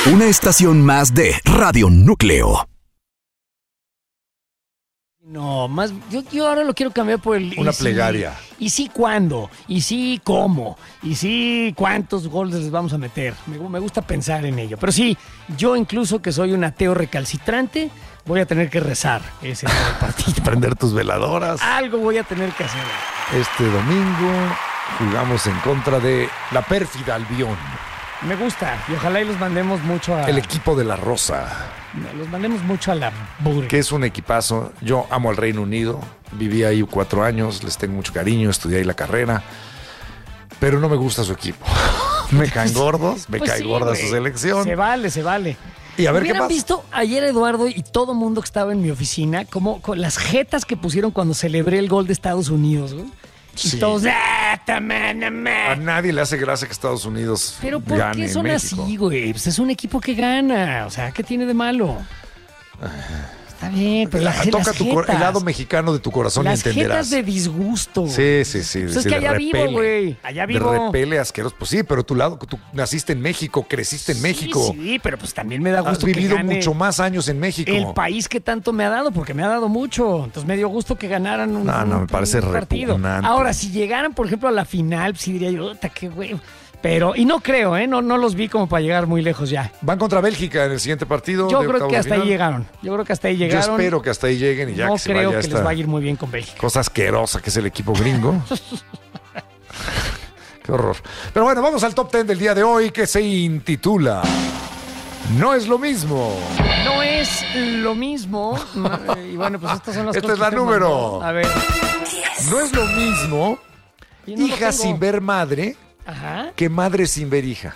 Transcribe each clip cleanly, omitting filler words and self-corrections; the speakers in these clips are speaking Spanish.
Una estación más de Radio Núcleo. No, más, yo ahora lo quiero cambiar por el... Una plegaria. Y sí, ¿cuándo? Y sí, ¿cómo? Y sí, ¿cuántos goles les vamos a meter? Me gusta pensar en ello. Pero sí, yo incluso que soy un ateo recalcitrante, voy a tener que rezar ese partido. Prender tus veladoras. Algo voy a tener que hacer. Este domingo jugamos en contra de la pérfida Albión. Me gusta. Y ojalá y los mandemos mucho a... El equipo de la Rosa. Los mandemos mucho a la burga. Que es un equipazo. Yo amo al Reino Unido. Viví ahí 4 años. Les tengo mucho cariño. Estudié ahí la carrera. Pero no me gusta su equipo. Me caen gordos. Me cae gorda su selección. Se vale. Y a ver qué ¿Hubieran pasa? visto ayer, Eduardo, y todo mundo que estaba en mi oficina, como con las jetas que pusieron cuando celebré el gol de Estados Unidos, güey? Sí. Y todos... A nadie le hace gracia que Estados Unidos Pero ¿por gane qué son en México. así, güey? Pues es un equipo que gana. O sea, ¿qué tiene de malo? Está bien, pero las Toca jetas, el lado mexicano de tu corazón y las entenderás. jetas de disgusto. Sí. Pues sí, es que de allá vivo, repele. güey. Allá vivo. De repele asqueroso. Pues sí, pero tú naciste en México, creciste en México. Sí, pero pues también me da gusto Has vivido que gane mucho más años en México. el país que tanto me ha dado, porque me ha dado mucho. Entonces me dio gusto que ganaran un me parece un partido. repugnante. Ahora, si llegaran, por ejemplo, a la final, pues sí diría yo, qué güey. Pero, y no creo, no los vi como para llegar muy lejos ya. Van contra Bélgica en el siguiente partido. Yo de creo octavos que de hasta ahí final. llegaron. Yo creo que hasta ahí Yo llegaron. espero que hasta ahí lleguen y ya no que se creo vaya que esta les va a ir muy bien con Bélgica. cosa asquerosa que es el equipo gringo. Qué horror. Pero bueno, vamos al top 10 del día de hoy que se intitula No es lo mismo. No es lo mismo. Y bueno, pues estas son las Esta cosas es la que te número. mandó. A ver. No es lo mismo Y no lo hija tengo. sin ver madre Ajá. que madre sin ver hija.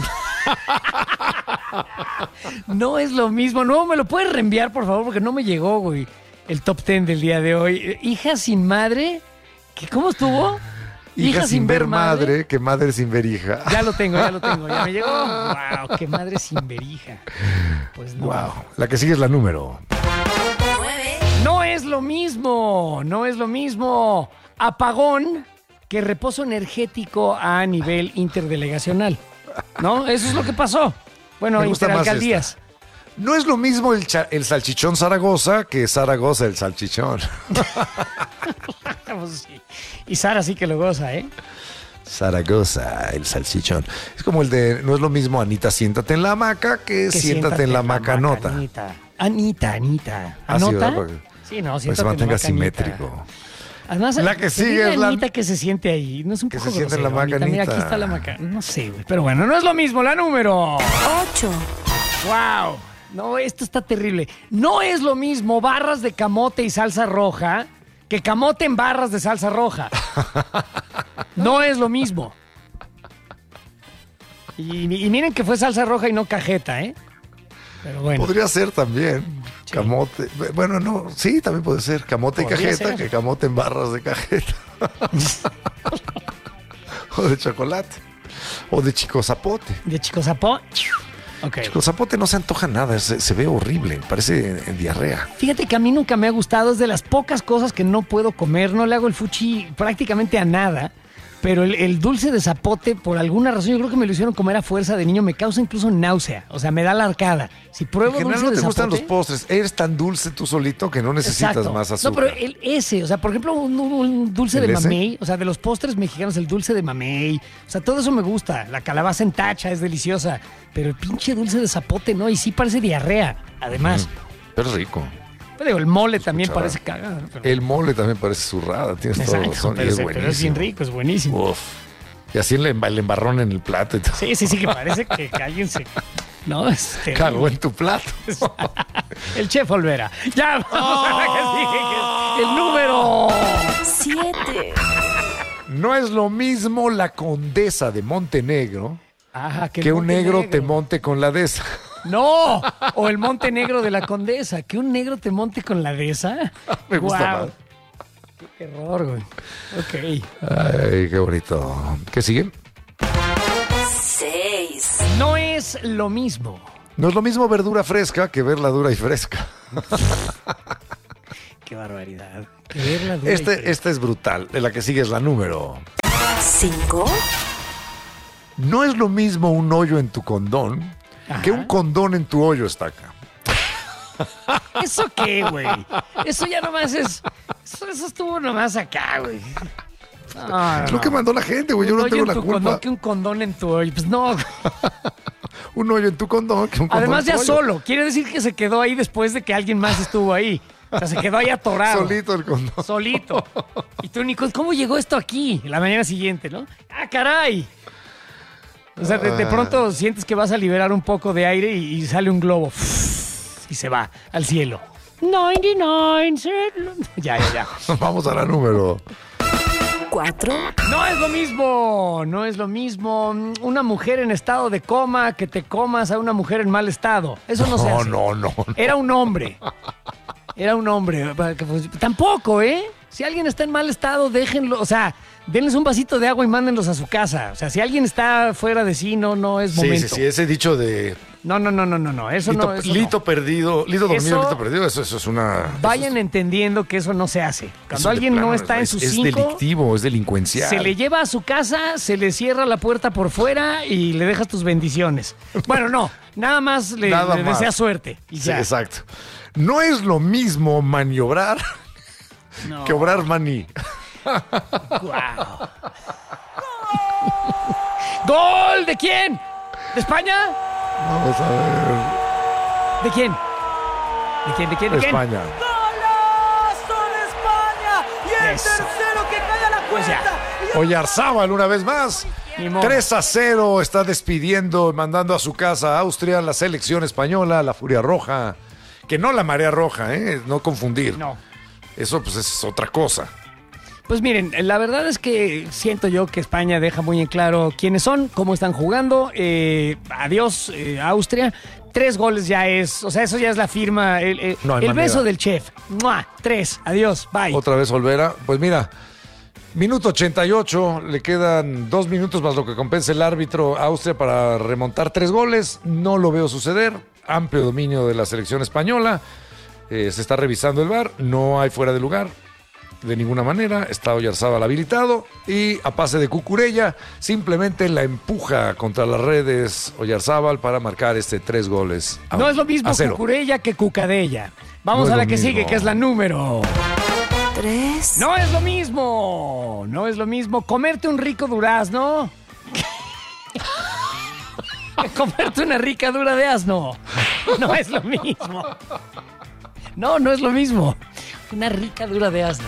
No es lo mismo. No, me lo puedes reenviar, por favor, porque no me llegó, güey. El top 10 del día de hoy. Hija sin madre. ¿Cómo estuvo? Hija sin ver madre que madre sin ver hija. Ya lo tengo. Ya me llegó. Wow, qué madre sin ver hija. Pues no. Wow. La que sigue es la número. No es lo mismo. Apagón que reposo energético a nivel interdelegacional. ¿No? Eso es lo que pasó. Bueno, Me gusta más interalcaldías. No es lo mismo el salchichón Zaragoza que Zaragoza el salchichón. Pues sí. Y Sara sí que lo goza, ¿eh? Zaragoza el salchichón. Es como el de no es lo mismo Anita, siéntate en la hamaca que siéntate en la hamaca nota. Anita. Ah, sí, ¿Anota? ¿verdad? Sí, no, Para que siéntate se mantenga en la maca, simétrico. Anita. Además, La que sigue es la- Anita que se siente ahí. No es un que poco se siente en la grosero, maca, Mira, Anita. aquí está la maca. No sé, güey. Pero bueno, no es lo mismo. La número 8. ¡Wow! No, esto está terrible. No es lo mismo barras de camote y salsa roja que camote en barras de salsa roja. No es lo mismo. Y miren que fue salsa roja y no cajeta, ¿eh? Pero bueno. Podría ser también. Sí. Camote. Bueno, no, sí, también puede ser. Camote y Podría cajeta, ser. que camote en barras de cajeta. O de chocolate. O de chico zapote. De Chico Zapó. Ok. Chico zapote no se antoja nada, se ve horrible, parece en diarrea. Fíjate que a mí nunca me ha gustado. Es de las pocas cosas que no puedo comer. No le hago el fuchi prácticamente a nada. Pero el dulce de zapote, por alguna razón, yo creo que me lo hicieron comer a fuerza de niño, me causa incluso náusea. O sea, me da la arcada. Si pruebo En general dulce no te de gustan los zapote... postres. Eres tan dulce tú solito que no necesitas Exacto. más azúcar. No, pero ese, o sea, por ejemplo, un dulce ¿El de ese? mamey, o sea, de los postres mexicanos, el dulce de mamey, o sea, todo eso me gusta. La calabaza en tacha es deliciosa, pero el pinche dulce de zapote, ¿no? Y sí parece diarrea, además. Pero es rico. Pero digo, el mole también Escuchaba. parece cagado. ¿No? Pero- El mole también parece zurrada, tienes toda Exacto, razón. pero, Y es pero buenísimo. es bien rico, es buenísimo. Uf. Y así el embarrón en el plato y todo. Sí, que parece que alguien se... No, Cagó en tu plato. El chef Olvera. Ya, vamos a la que sigue, que es el número... 7. No es lo mismo la condesa de Montenegro Ajá, que un negro te monte con la dehesa. No, o el monte negro de la condesa. Que un negro te monte con la dehesa. Me gusta Guau. más. Qué horror, güey. Ok. Ay, qué bonito. ¿Qué sigue? 6. No es lo mismo. No es lo mismo verdura fresca que verla dura y fresca. Qué barbaridad. Que verla dura y fresca. Esta es brutal. La que sigue es la número. 5. No es lo mismo un hoyo en tu condón que un condón en tu hoyo, Estaca. ¿Eso qué, güey? Eso ya nomás es... Eso estuvo nomás acá, güey. No, Es lo que mandó la gente, güey. Yo no tengo la culpa. No que un condón en tu hoyo. Pues no. Un hoyo en tu condón, que un condón Además en tu ya hoyo. solo. Quiere decir que se quedó ahí después de que alguien más estuvo ahí. O sea, se quedó ahí atorado. Solito el condón. Solito. Y tú, Nico, ¿cómo llegó esto aquí? La mañana siguiente, ¿no? ¡Ah, caray! O sea, de pronto sientes que vas a liberar un poco de aire y sale un globo. Y se va al cielo. 99. Ya. Vamos a la número. 4, No es lo mismo, no es lo mismo. Una mujer en estado de coma que te comas a una mujer en mal estado. Eso no se hace. No. Era un hombre. Era un hombre. Tampoco, ¿eh? Si alguien está en mal estado, déjenlo. O sea, denles un vasito de agua y mándenlos a su casa. O sea, si alguien está fuera de sí, no es momento. Sí, ese dicho de No. Eso lito, no. Eso lito no. perdido, lito dormido, Eso- lito perdido. Eso es una. Vayan entendiendo que eso no se hace. Cuando eso de alguien plano no está en sus es 5, delictivo, es delincuencial. se le lleva a su casa, se le cierra la puerta por fuera y le dejas tus bendiciones. Bueno, no, nada más le Nada más. deseas suerte. Y Sí, ya. exacto. No es lo mismo maniobrar No. que obrar maní. Guau. ¡Gol! ¿De quién? ¿De España? Vamos a ver. ¿De quién? ¿De quién? ¿De quién? ¿De quién? España. ¡Golazo de España! Y el Eso. tercero que cae a la Pues ya. cuenta. Oyarzábal una vez más. Ni modo. 3-0 está despidiendo, mandando a su casa a Austria, la selección española, la Furia Roja. Que no la Marea Roja, no confundir. No. Eso pues es otra cosa. Pues miren, la verdad es que siento yo que España deja muy en claro quiénes son, cómo están jugando. Adiós, Austria. 3 goles ya es, o sea, eso ya es la firma, el No hay manera. beso del chef. ¡Mua! 3, adiós, bye. Otra vez Olvera. Pues mira, minuto 88, le quedan 2 minutos más lo que compensa el árbitro a Austria para remontar 3 goles. No lo veo suceder. Amplio dominio de la selección española. Se está revisando el VAR. No hay fuera de lugar de ninguna manera. Está Oyarzábal habilitado. Y a pase de Cucurella, simplemente la empuja contra las redes Oyarzábal para marcar 3 goles. No es lo mismo a 0. Cucurella que Cucadella. Vamos No es a la lo que mismo. sigue, que es la número. 3, No es lo mismo. No es lo mismo comerte un rico durazno. que comerte una rica dura de asno. No es lo mismo. No es lo mismo. Una rica dura de asno.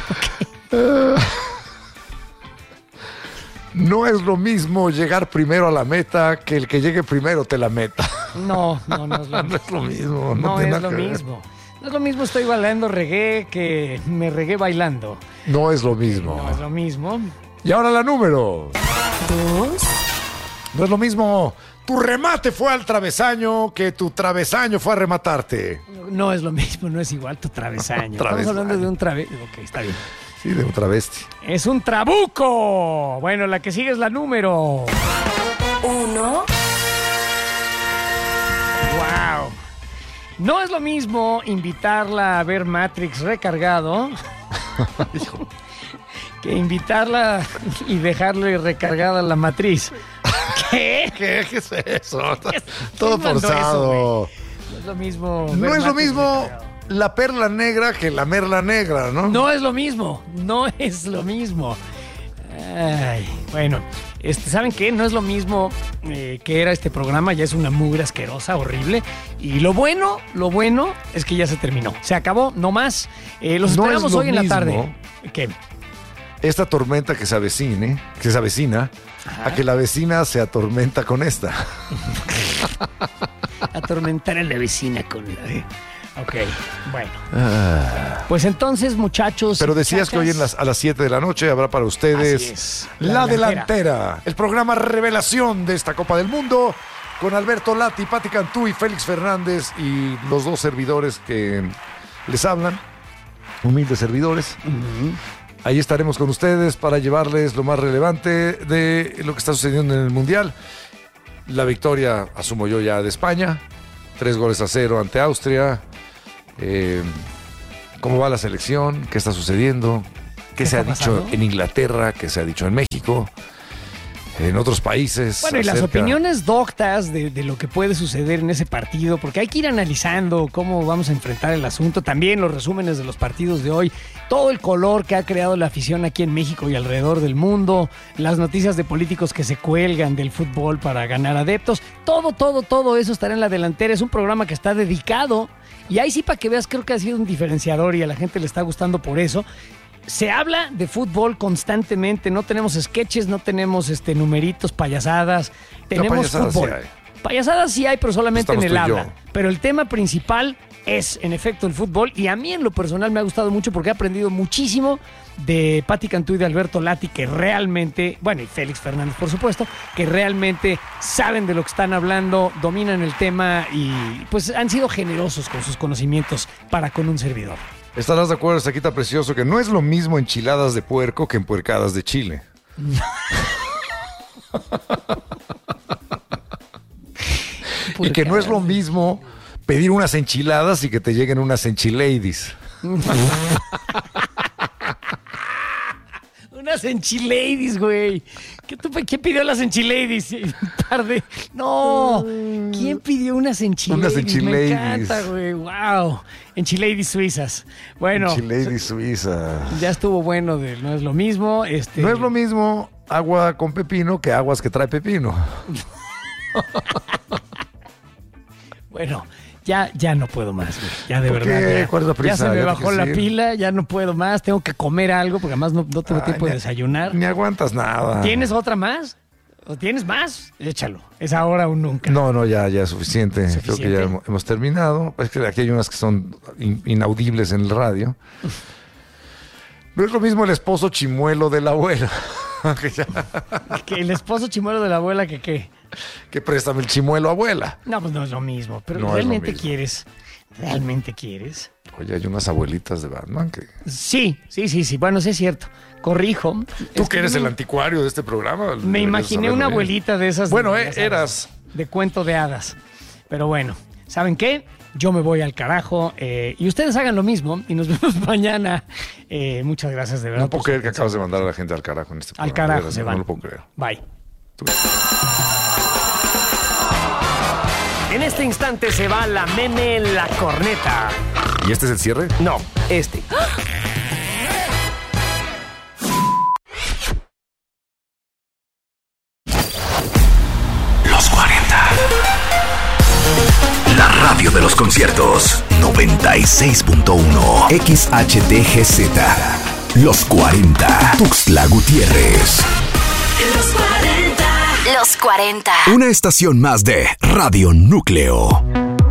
No es lo mismo llegar primero a la meta que el que llegue primero te la meta. No es lo mismo. No es lo mismo. No tiene es nada lo que ver. mismo. No es lo mismo estoy bailando reggae que me regué bailando. No es lo mismo. No es lo mismo. Y ahora la número. 2, No es lo mismo. Tu remate fue al travesaño que tu travesaño fue a rematarte. No es lo mismo, no es igual tu travesaño. Estamos Travesaño. hablando de un travesaño. Ok, está bien. Sí, de un travesti. Es un trabuco. Bueno, la que sigue es la número. 1, Wow. No es lo mismo invitarla a ver Matrix recargado que invitarla y dejarle recargada la matriz. ¿Qué? ¿Qué es eso? ¿Quién Todo mandó eso, forzado. No es lo mismo. No ver es lo Matrix mismo recargado. la perla negra que la merla negra, ¿no? No es lo mismo. No es lo mismo. Ay, bueno, ¿saben qué? No es lo mismo que era este programa, ya es una mugre asquerosa, horrible. Y lo bueno es que ya se terminó. Se acabó, no más. Los No esperamos es lo hoy en la mismo. tarde. ¿Qué? Esta tormenta que se avecina, a que la vecina se atormenta con esta. Atormentar a la vecina con la... Ok, bueno. Pues entonces, muchachos. Pero y decías que hoy muchachas, a las 7 de la noche habrá para ustedes Así es, La La Delantera, el programa revelación de esta Copa del Mundo, con Alberto Lati, Pati Cantú y Félix Fernández y los 2 servidores que les hablan, humildes servidores. Ahí estaremos con ustedes para llevarles lo más relevante de lo que está sucediendo en el Mundial. La victoria, asumo yo, ya de España, 3-0 ante Austria. ¿Cómo va la selección? ¿Qué está sucediendo? ¿Qué se ha está dicho pasando? en Inglaterra? ¿Qué se ha dicho en México? en otros países. Bueno, y las acerca- opiniones doctas de lo que puede suceder en ese partido, porque hay que ir analizando cómo vamos a enfrentar el asunto, también los resúmenes de los partidos de hoy, todo el color que ha creado la afición aquí en México y alrededor del mundo, las noticias de políticos que se cuelgan del fútbol para ganar adeptos, todo eso estará en la delantera. Es un programa que está dedicado, y ahí sí, para que veas, creo que ha sido un diferenciador y a la gente le está gustando por eso. Se habla de fútbol constantemente, no tenemos sketches, no tenemos numeritos, payasadas, tenemos payasadas fútbol. sí hay. Payasadas sí hay, pero solamente en Estamos el tú y habla. yo. Pero el tema principal es, en efecto, el fútbol, y a mí en lo personal me ha gustado mucho porque he aprendido muchísimo de Pati Cantú y de Alberto Lati, que realmente, bueno, y Félix Fernández, por supuesto, que realmente saben de lo que están hablando, dominan el tema y pues han sido generosos con sus conocimientos para con un servidor. Estarás de acuerdo, Saquita Precioso, que no es lo mismo enchiladas de puerco que empuercadas de chile. Y que no es lo mismo pedir unas enchiladas y que te lleguen unas enchiladies. Unas enchiladies, güey. ¿Quién pidió las enchiladies? Tarde. No. ¿Quién pidió unas enchiladies? Unas enchiladies. Me encanta, güey. Wow. Enchiladies suizas. Bueno, Enchiladies suiza. ya estuvo bueno no es lo mismo. No es lo mismo agua con pepino que aguas que trae pepino. Bueno, ya no puedo más, güey. Ya de ¿Por verdad. qué? Ya, ¿Cuál es la prisa? ya se me ¿Ya te bajó la quieres ir? pila, ya no puedo más. Tengo que comer algo porque además no tengo tiempo de Ni- desayunar. Ni aguantas nada. ¿Tienes otra más? ¿O tienes más? Échalo. Es ahora o nunca. No, ya es suficiente. Creo que ¿Suficiente? ya hemos terminado. Es que aquí hay unas que son inaudibles en el radio. No es lo mismo el esposo chimuelo de la abuela. Que el esposo chimuelo de la abuela que Que préstame el chimuelo, abuela. No, pues no es lo mismo. Pero No es lo ¿realmente mismo. quieres? ¿Realmente quieres? Oye, hay unas abuelitas de Batman que... Sí. Bueno, sí es cierto. Corrijo. Tú que eres el anticuario de este programa. Me deberías imaginé saberlo una bien. abuelita de esas. Bueno, ya sabes, eras. de cuento de hadas. Pero bueno, ¿saben qué? Yo me voy al carajo y ustedes hagan lo mismo y nos vemos mañana. Muchas gracias, de verdad. No puedo creer que acabas de mandar a la gente al carajo en este programa. Al carajo De verdad, se van. No lo puedo creer. Bye. En este instante se va la meme en la corneta. ¿Y este es el cierre? No, este. Los 40. La radio de los conciertos. 96.1 XHTGZ. Los 40. Tuxtla Gutiérrez. Los 40. Una estación más de Radio Núcleo.